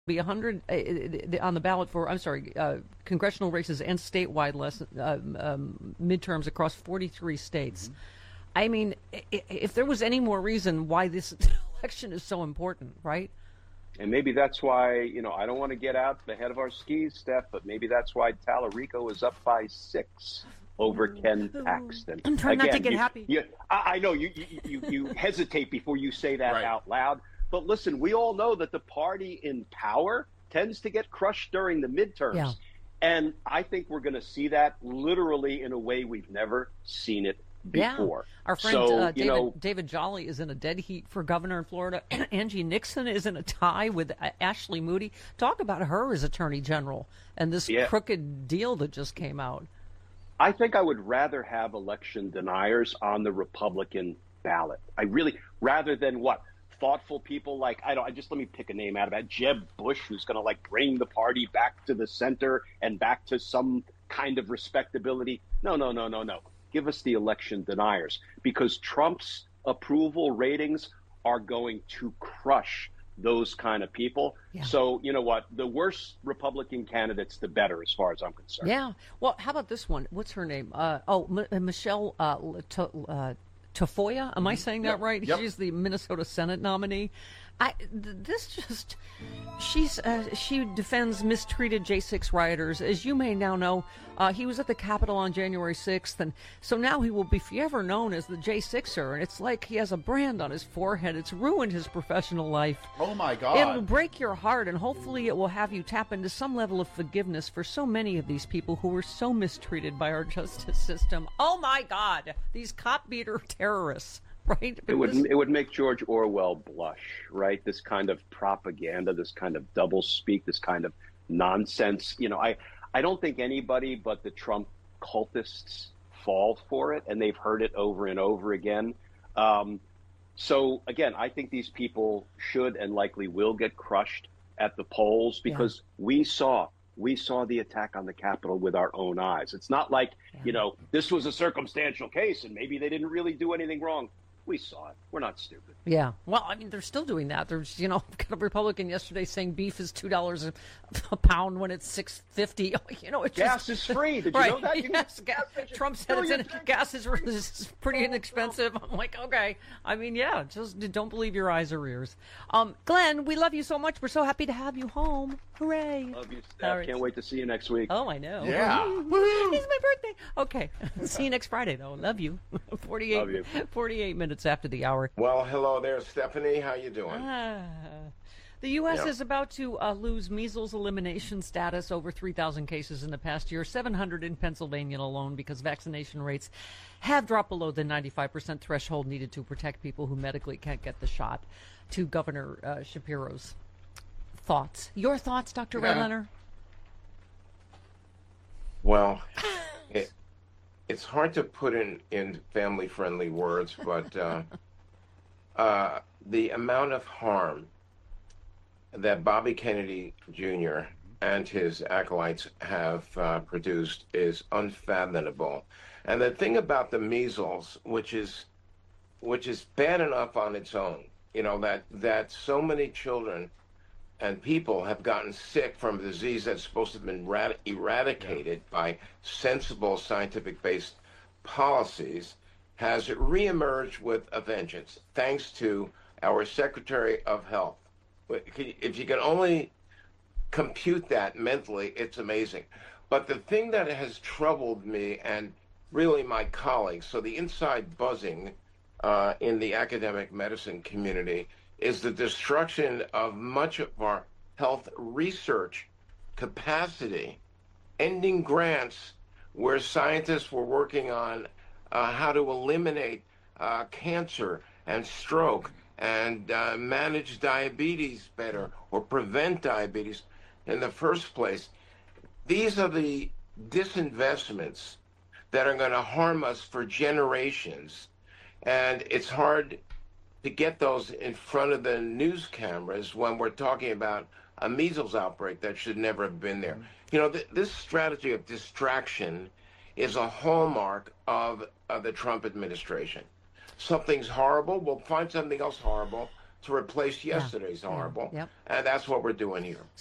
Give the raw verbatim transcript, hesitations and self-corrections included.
Be one hundred uh, on the ballot for, I'm sorry, uh, congressional races and statewide less, uh, um, midterms across forty-three states. Mm-hmm. I mean, if there was any more reason why this election is so important, right? And maybe that's why, you know, I don't want to get out the head of our skis, Steph, but maybe that's why Tallarico is up by six over Ken Paxton. I'm trying Again, not to get you, happy. You, I, I know you, you, you, you hesitate before you say that right out loud. But listen, we all know that the party in power tends to get crushed during the midterms. Yeah. And I think we're going to see that literally in a way we've never seen it before. Yeah. Our friend so, uh, David, you know, David Jolly is in a dead heat for governor in Florida. Angie Nixon is in a tie with uh, Ashley Moody. Talk about her as attorney general and this yeah. crooked deal that just came out. I think I would rather have election deniers on the Republican ballot. I really, rather than what? Thoughtful people like, I don't, I just let me pick a name out of that, Jeb Bush, who's going to like bring the party back to the center and back to some kind of respectability. No, no, no, no, no. Give us the election deniers, because Trump's approval ratings are going to crush those kind of people. Yeah. So, you know what? The worse Republican candidates, the better, as far as I'm concerned. Yeah. Well, how about this one? What's her name? Uh, oh, M- Michelle uh, T- uh, Tafoya, am I saying that yep. right? Yep. She's the Minnesota Senate nominee. I, th- this just, she's uh, she defends mistreated J six rioters. As you may now know, uh, he was at the Capitol on January sixth, and so now he will be forever known as the J sixer, and it's like he has a brand on his forehead. It's ruined his professional life. Oh, my God. It will break your heart, and hopefully it will have you tap into some level of forgiveness for so many of these people who were so mistreated by our justice system. Oh, my God, these cop-beater terrorists. Right? It would it would make George Orwell blush, right? This kind of propaganda, this kind of doublespeak, this kind of nonsense. You know, I, I don't think anybody but the Trump cultists fall for it, and they've heard it over and over again. Um, so, again, I think these people should and likely will get crushed at the polls, because yeah. we saw we saw the attack on the Capitol with our own eyes. It's not like, yeah. you know, this was a circumstantial case and maybe they didn't really do anything wrong. We saw it. We're not stupid. Yeah. Well, I mean, they're still doing that. There's, you know, got a Republican yesterday saying beef is two dollars a, a pound when it's six fifty. You know, it's gas just, is free. Did you right. know that? You yes. Gas, Trump said it's in, gas is, is pretty inexpensive. I'm like, okay. I mean, yeah. Just don't believe your eyes or ears. Um, Glenn, we love you so much. We're so happy to have you home. Hooray! Love you, Steph. Right. Can't wait to see you next week. Oh, I know. Yeah. It's my birthday. Okay. See you next Friday, though. Love you. forty-eight, love you. forty-eight minutes after the hour. Well, hello there, Stephanie. How you doing? Ah. The U S Yeah. is about to uh, lose measles elimination status. Over three thousand cases in the past year, seven hundred in Pennsylvania alone, because vaccination rates have dropped below the ninety-five percent threshold needed to protect people who medically can't get the shot. To Governor uh, Shapiro's thoughts. Your thoughts, Doctor Yeah. Redlener? Well, it, it's hard to put in, in family-friendly words, but uh, uh, the amount of harm that Bobby Kennedy Junior and his acolytes have uh, produced is unfathomable. And the thing about the measles, which is which is bad enough on its own, you know, that, that so many children and people have gotten sick from a disease that's supposed to have been rad- eradicated yeah. by sensible scientific-based policies, has reemerged with a vengeance, thanks to our Secretary of Health. If you can only compute that mentally, it's amazing. But the thing that has troubled me, and really my colleagues, so the inside buzzing uh, in the academic medicine community, is the destruction of much of our health research capacity, ending grants where scientists were working on uh, how to eliminate uh, cancer and stroke and uh, manage diabetes better or prevent diabetes in the first place. These are the disinvestments that are going to harm us for generations. And it's hard to get those in front of the news cameras when we're talking about a measles outbreak that should never have been there. You know, th- this strategy of distraction is a hallmark of, of the Trump administration. Something's horrible, we'll find something else horrible to replace yesterday's horrible. Yep. And that's what we're doing here.